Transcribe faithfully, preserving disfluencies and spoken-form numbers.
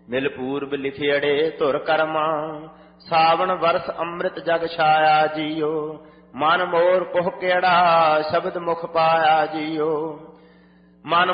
ਮਿਲ ਪੂਰਬ ਲਿਖਿਅੜੇ ਧੁਰ ਕਰਮਾ, ਸਾਵਣ ਵਰਸ ਅੰਮ੍ਰਿਤ ਜਗ ਛਾਇਆ ਜੀਓ। ਮਨ ਮੋਰ ਕੁਹ ਕਿਹੜਾ, ਸ਼ਬਦ ਮੁਖ ਪਾਇਆ ਜੀਓ। ਮਨ